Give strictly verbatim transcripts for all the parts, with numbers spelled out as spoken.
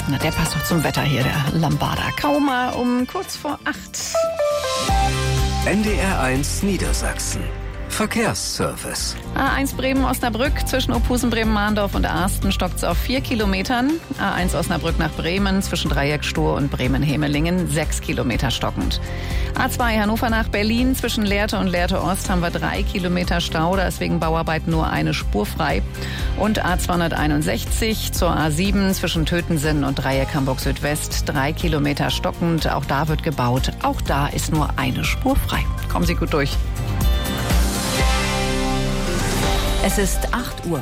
Na, der passt doch zum Wetter hier, der Lambada. Kaum mal um kurz vor acht. N D R eins Niedersachsen. Verkehrsservice. A eins Bremen-Osnabrück zwischen Ophusen, Bremen-Mahndorf und Arsten stockt es auf vier Kilometern. A eins Osnabrück nach Bremen zwischen Dreieckstur und Bremen-Hemelingen sechs Kilometer stockend. A zwei Hannover nach Berlin zwischen Lehrte und Lehrte Ost haben wir drei Kilometer Stau. Da ist wegen Bauarbeit nur eine Spur frei. Und A zweihunderteinundsechzig zur A sieben zwischen Tötensen und Dreieck Hamburg Südwest drei Kilometer stockend. Auch da wird gebaut. Auch da ist nur eine Spur frei. Kommen Sie gut durch. Es ist acht Uhr.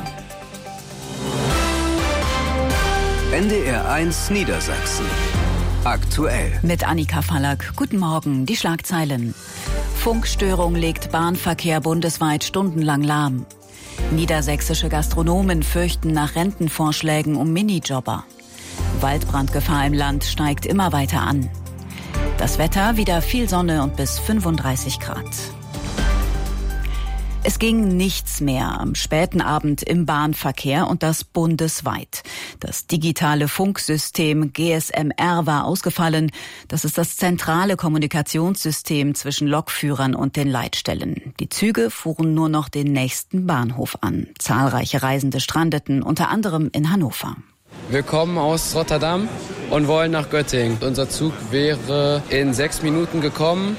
N D R eins Niedersachsen. Aktuell. Mit Annika Fallack. Guten Morgen. Die Schlagzeilen. Funkstörung legt Bahnverkehr bundesweit stundenlang lahm. Niedersächsische Gastronomen fürchten nach Rentenvorschlägen um Minijobber. Waldbrandgefahr im Land steigt immer weiter an. Das Wetter, wieder viel Sonne und bis fünfunddreißig Grad. Es ging nichts mehr am späten Abend im Bahnverkehr und das bundesweit. Das digitale Funksystem G S M R war ausgefallen. Das ist das zentrale Kommunikationssystem zwischen Lokführern und den Leitstellen. Die Züge fuhren nur noch den nächsten Bahnhof an. Zahlreiche Reisende strandeten, unter anderem in Hannover. Wir kommen aus Rotterdam und wollen nach Göttingen. Unser Zug wäre in sechs Minuten gekommen,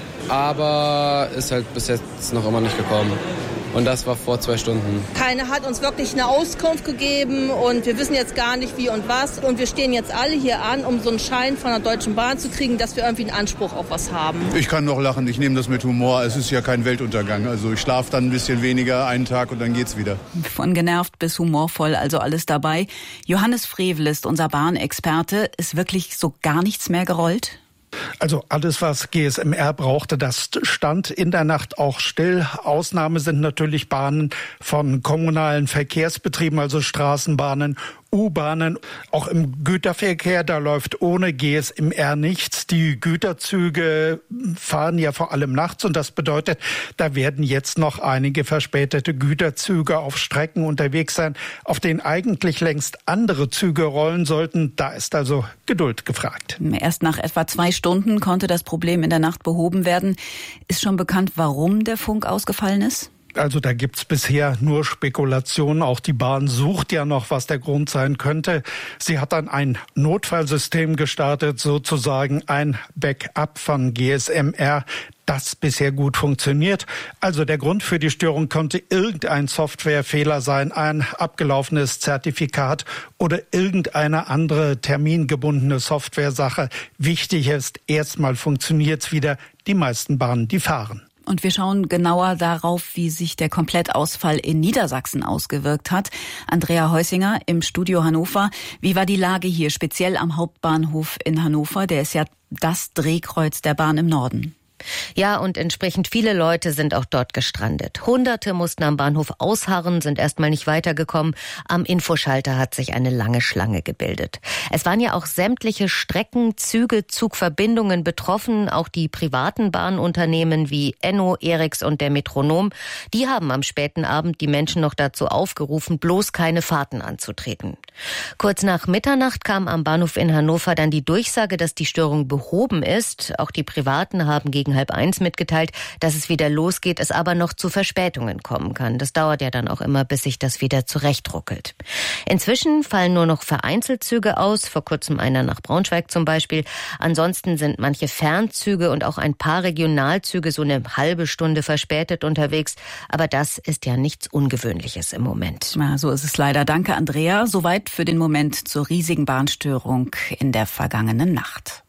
aber ist halt bis jetzt noch immer nicht gekommen. Und das war vor zwei Stunden. Keiner hat uns wirklich eine Auskunft gegeben und wir wissen jetzt gar nicht wie und was. Und wir stehen jetzt alle hier an, um so einen Schein von der Deutschen Bahn zu kriegen, dass wir irgendwie einen Anspruch auf was haben. Ich kann noch lachen, ich nehme das mit Humor. Es ist ja kein Weltuntergang. Also ich schlafe dann ein bisschen weniger, einen Tag und dann geht's wieder. Von genervt bis humorvoll, also alles dabei. Johannes Frevel ist unser Bahnexperte. Ist wirklich so gar nichts mehr gerollt? Also alles, was G S M R brauchte, das stand in der Nacht auch still. Ausnahme sind natürlich Bahnen von kommunalen Verkehrsbetrieben, also Straßenbahnen, U-Bahnen. Auch im Güterverkehr, da läuft ohne G S M R nichts. Die Güterzüge fahren ja vor allem nachts und das bedeutet, da werden jetzt noch einige verspätete Güterzüge auf Strecken unterwegs sein, auf denen eigentlich längst andere Züge rollen sollten. Da ist also Geduld gefragt. Erst nach etwa zwei Stunden konnte das Problem in der Nacht behoben werden. Ist schon bekannt, warum der Funk ausgefallen ist? Also da gibt's bisher nur Spekulationen. Auch die Bahn sucht ja noch, was der Grund sein könnte. Sie hat dann ein Notfallsystem gestartet, sozusagen ein Backup von G S M R, das bisher gut funktioniert. Also der Grund für die Störung könnte irgendein Softwarefehler sein, ein abgelaufenes Zertifikat oder irgendeine andere termingebundene Softwaresache. Wichtig ist, erstmal funktioniert's wieder. Die meisten Bahnen, die fahren. Und wir schauen genauer darauf, wie sich der Komplettausfall in Niedersachsen ausgewirkt hat. Andrea Heusinger im Studio Hannover. Wie war die Lage hier, speziell am Hauptbahnhof in Hannover? Der ist ja das Drehkreuz der Bahn im Norden. Ja, und entsprechend viele Leute sind auch dort gestrandet. Hunderte mussten am Bahnhof ausharren, sind erstmal nicht weitergekommen. Am Infoschalter hat sich eine lange Schlange gebildet. Es waren ja auch sämtliche Strecken, Züge, Zugverbindungen betroffen. Auch die privaten Bahnunternehmen wie Enno, Eriks und der Metronom, die haben am späten Abend die Menschen noch dazu aufgerufen, bloß keine Fahrten anzutreten. Kurz nach Mitternacht kam am Bahnhof in Hannover dann die Durchsage, dass die Störung behoben ist. Auch die Privaten haben gegen halb eins mitgeteilt, dass es wieder losgeht, es aber noch zu Verspätungen kommen kann. Das dauert ja dann auch immer, bis sich das wieder zurechtruckelt. Inzwischen fallen nur noch vereinzelt Züge aus, vor kurzem einer nach Braunschweig zum Beispiel. Ansonsten sind manche Fernzüge und auch ein paar Regionalzüge so eine halbe Stunde verspätet unterwegs. Aber das ist ja nichts Ungewöhnliches im Moment. Ja, so ist es leider. Danke, Andrea. Soweit für den Moment zur riesigen Bahnstörung in der vergangenen Nacht.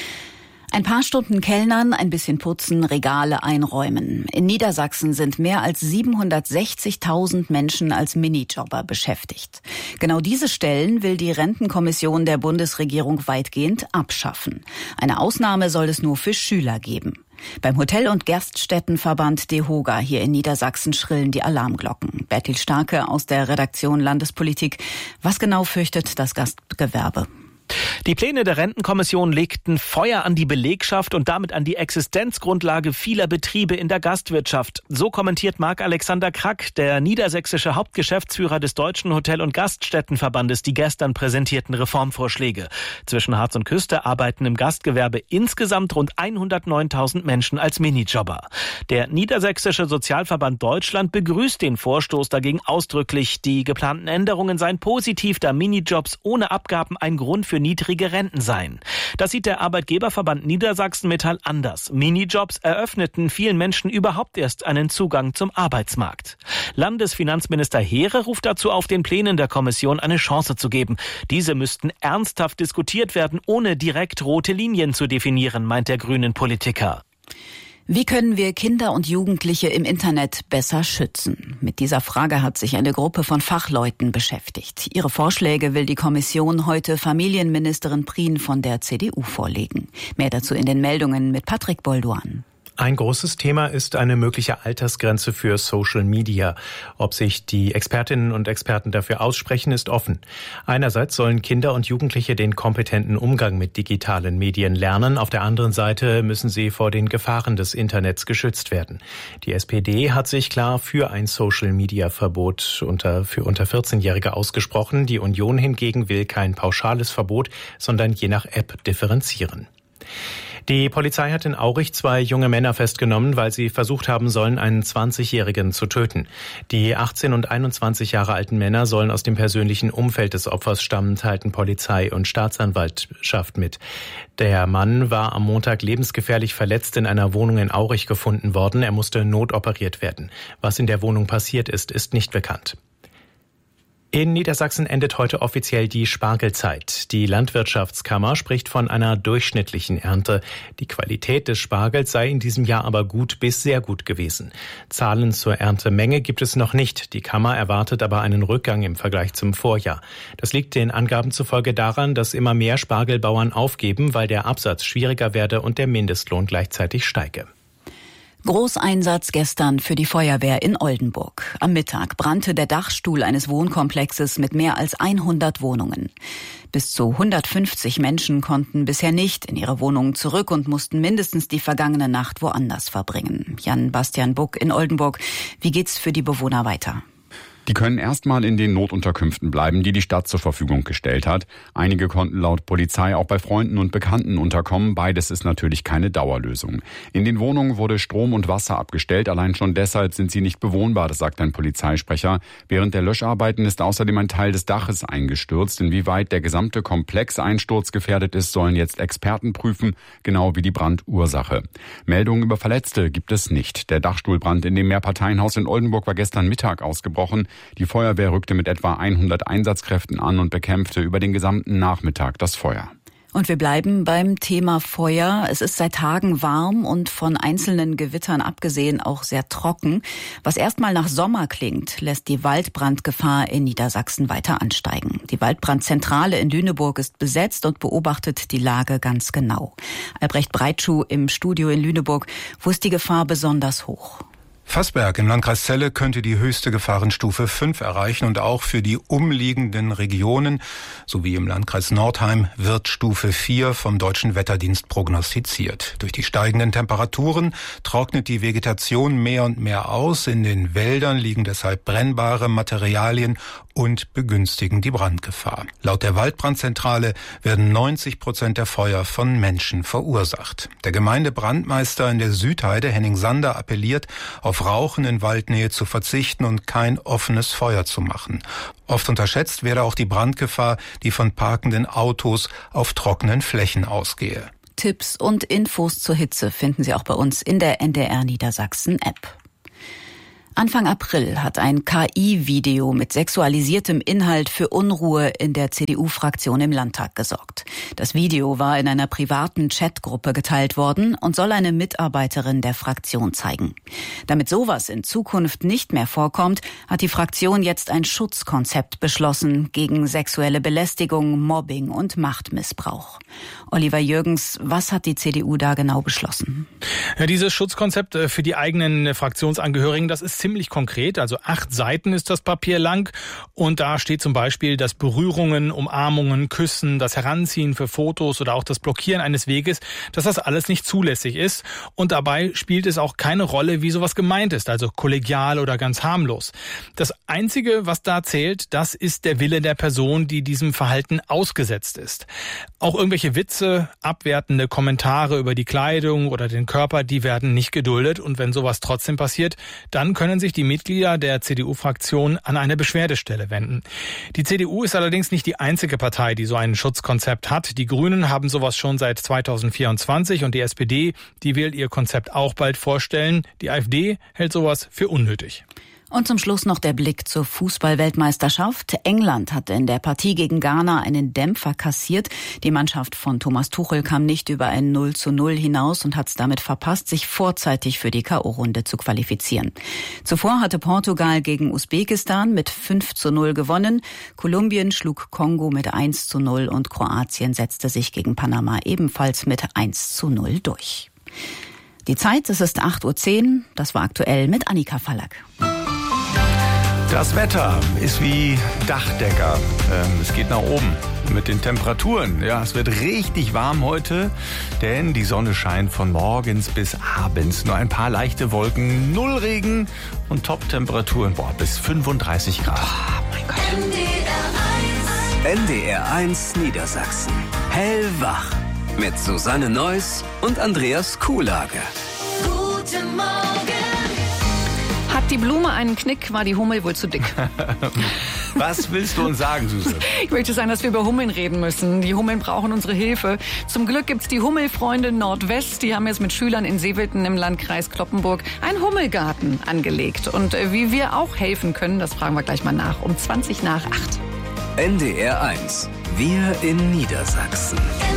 Ein paar Stunden Kellnern, ein bisschen putzen, Regale einräumen. In Niedersachsen sind mehr als siebenhundertsechzigtausend Menschen als Minijobber beschäftigt. Genau diese Stellen will die Rentenkommission der Bundesregierung weitgehend abschaffen. Eine Ausnahme soll es nur für Schüler geben. Beim Hotel- und Gaststättenverband DEHOGA hier in Niedersachsen schrillen die Alarmglocken. Bertil Starke aus der Redaktion Landespolitik. Was genau fürchtet das Gastgewerbe? Die Pläne der Rentenkommission legten Feuer an die Belegschaft und damit an die Existenzgrundlage vieler Betriebe in der Gastwirtschaft. So kommentiert Marc-Alexander Krack, der niedersächsische Hauptgeschäftsführer des Deutschen Hotel- und Gaststättenverbandes, die gestern präsentierten Reformvorschläge. Zwischen Harz und Küste arbeiten im Gastgewerbe insgesamt rund hundertneuntausend Menschen als Minijobber. Der Niedersächsische Sozialverband Deutschland begrüßt den Vorstoß dagegen ausdrücklich. Die geplanten Änderungen seien positiv, da Minijobs ohne Abgaben ein Grund für niedrige Renten seien. Das sieht der Arbeitgeberverband Niedersachsen Metall anders. Minijobs eröffneten vielen Menschen überhaupt erst einen Zugang zum Arbeitsmarkt. Landesfinanzminister Heere ruft dazu auf, den Plänen der Kommission eine Chance zu geben. Diese müssten ernsthaft diskutiert werden, ohne direkt rote Linien zu definieren, meint der grünen Politiker. Wie können wir Kinder und Jugendliche im Internet besser schützen? Mit dieser Frage hat sich eine Gruppe von Fachleuten beschäftigt. Ihre Vorschläge will die Kommission heute Familienministerin Prien von der C D U vorlegen. Mehr dazu in den Meldungen mit Patrick Bolduan. Ein großes Thema ist eine mögliche Altersgrenze für Social Media. Ob sich die Expertinnen und Experten dafür aussprechen, ist offen. Einerseits sollen Kinder und Jugendliche den kompetenten Umgang mit digitalen Medien lernen. Auf der anderen Seite müssen sie vor den Gefahren des Internets geschützt werden. Die S P D hat sich klar für ein Social Media Verbot unter, für unter vierzehnjährige ausgesprochen. Die Union hingegen will kein pauschales Verbot, sondern je nach App differenzieren. Die Polizei hat in Aurich zwei junge Männer festgenommen, weil sie versucht haben sollen, einen zwanzigjährigen zu töten. Die achtzehn und einundzwanzig Jahre alten Männer sollen aus dem persönlichen Umfeld des Opfers stammen, teilten Polizei und Staatsanwaltschaft mit. Der Mann war am Montag lebensgefährlich verletzt in einer Wohnung in Aurich gefunden worden. Er musste notoperiert werden. Was in der Wohnung passiert ist, ist nicht bekannt. In Niedersachsen endet heute offiziell die Spargelzeit. Die Landwirtschaftskammer spricht von einer durchschnittlichen Ernte. Die Qualität des Spargels sei in diesem Jahr aber gut bis sehr gut gewesen. Zahlen zur Erntemenge gibt es noch nicht. Die Kammer erwartet aber einen Rückgang im Vergleich zum Vorjahr. Das liegt den Angaben zufolge daran, dass immer mehr Spargelbauern aufgeben, weil der Absatz schwieriger werde und der Mindestlohn gleichzeitig steige. Großeinsatz gestern für die Feuerwehr in Oldenburg. Am Mittag brannte der Dachstuhl eines Wohnkomplexes mit mehr als hundert Wohnungen. Bis zu hundertfünfzig Menschen konnten bisher nicht in ihre Wohnungen zurück und mussten mindestens die vergangene Nacht woanders verbringen. Jan-Bastian Buck in Oldenburg. Wie geht's für die Bewohner weiter? Die können erstmal in den Notunterkünften bleiben, die die Stadt zur Verfügung gestellt hat. Einige konnten laut Polizei auch bei Freunden und Bekannten unterkommen. Beides ist natürlich keine Dauerlösung. In den Wohnungen wurde Strom und Wasser abgestellt. Allein schon deshalb sind sie nicht bewohnbar, das sagt ein Polizeisprecher. Während der Löscharbeiten ist außerdem ein Teil des Daches eingestürzt. Inwieweit der gesamte Komplex einsturzgefährdet ist, sollen jetzt Experten prüfen, genau wie die Brandursache. Meldungen über Verletzte gibt es nicht. Der Dachstuhlbrand in dem Mehrparteienhaus in Oldenburg war gestern Mittag ausgebrochen. Die Feuerwehr rückte mit etwa hundert Einsatzkräften an und bekämpfte über den gesamten Nachmittag das Feuer. Und wir bleiben beim Thema Feuer. Es ist seit Tagen warm und von einzelnen Gewittern abgesehen auch sehr trocken. Was erstmal nach Sommer klingt, lässt die Waldbrandgefahr in Niedersachsen weiter ansteigen. Die Waldbrandzentrale in Lüneburg ist besetzt und beobachtet die Lage ganz genau. Albrecht Breitschuh im Studio in Lüneburg. Wo ist die Gefahr besonders hoch? Fassberg im Landkreis Celle könnte die höchste Gefahrenstufe fünf erreichen und auch für die umliegenden Regionen sowie im Landkreis Nordheim wird Stufe vier vom Deutschen Wetterdienst prognostiziert. Durch die steigenden Temperaturen trocknet die Vegetation mehr und mehr aus. In den Wäldern liegen deshalb brennbare Materialien und begünstigen die Brandgefahr. Laut der Waldbrandzentrale werden neunzig Prozent der Feuer von Menschen verursacht. Der Gemeindebrandmeister in der Südheide, Henning Sander, appelliert, auf Rauchen in Waldnähe zu verzichten und kein offenes Feuer zu machen. Oft unterschätzt werde auch die Brandgefahr, die von parkenden Autos auf trockenen Flächen ausgehe. Tipps und Infos zur Hitze finden Sie auch bei uns in der N D R Niedersachsen App. Anfang April hat ein K I-Video mit sexualisiertem Inhalt für Unruhe in der C D U-Fraktion im Landtag gesorgt. Das Video war in einer privaten Chatgruppe geteilt worden und soll eine Mitarbeiterin der Fraktion zeigen. Damit sowas in Zukunft nicht mehr vorkommt, hat die Fraktion jetzt ein Schutzkonzept beschlossen gegen sexuelle Belästigung, Mobbing und Machtmissbrauch. Oliver Jürgens, was hat die C D U da genau beschlossen? Ja, dieses Schutzkonzept für die eigenen Fraktionsangehörigen, das ist ziemlich konkret, also acht Seiten ist das Papier lang und da steht zum Beispiel, dass Berührungen, Umarmungen, Küssen, das Heranziehen für Fotos oder auch das Blockieren eines Weges, dass das alles nicht zulässig ist und dabei spielt es auch keine Rolle, wie sowas gemeint ist, also kollegial oder ganz harmlos. Das Einzige, was da zählt, das ist der Wille der Person, die diesem Verhalten ausgesetzt ist. Auch irgendwelche Witze, abwertende Kommentare über die Kleidung oder den Körper, die werden nicht geduldet und wenn sowas trotzdem passiert, dann können sich die Mitglieder der C D U-Fraktion an eine Beschwerdestelle wenden. Die C D U ist allerdings nicht die einzige Partei, die so ein Schutzkonzept hat. Die Grünen haben sowas schon seit zweitausendvierundzwanzig und die S P D, die will ihr Konzept auch bald vorstellen. Die AfD hält sowas für unnötig. Und zum Schluss noch der Blick zur Fußball-Weltmeisterschaft. England hat in der Partie gegen Ghana einen Dämpfer kassiert. Die Mannschaft von Thomas Tuchel kam nicht über ein null zu null hinaus und hat es damit verpasst, sich vorzeitig für die K O-Runde zu qualifizieren. Zuvor hatte Portugal gegen Usbekistan mit fünf zu null gewonnen. Kolumbien schlug Kongo mit eins zu null und Kroatien setzte sich gegen Panama ebenfalls mit eins zu null durch. Die Zeit, es ist acht Uhr zehn. Das war aktuell mit Annika Fallack. Das Wetter ist wie Dachdecker. Ähm, es geht nach oben mit den Temperaturen. Ja, es wird richtig warm heute, denn die Sonne scheint von morgens bis abends. Nur ein paar leichte Wolken, null Regen und Top-Temperaturen boah, bis fünfunddreißig Grad. Oh mein Gott. N D R eins Niedersachsen. Hellwach. Mit Susanne Neuss und Andreas Kuhlage. Guten Morgen. Hat die Blume einen Knick, war die Hummel wohl zu dick. Was willst du uns sagen, Susanne? Ich möchte sagen, dass wir über Hummeln reden müssen. Die Hummeln brauchen unsere Hilfe. Zum Glück gibt's die Hummelfreunde Nordwest. Die haben jetzt mit Schülern in Seewilden im Landkreis Cloppenburg einen Hummelgarten angelegt. Und wie wir auch helfen können, das fragen wir gleich mal nach. Um zwanzig nach acht. N D R eins. Wir in Niedersachsen.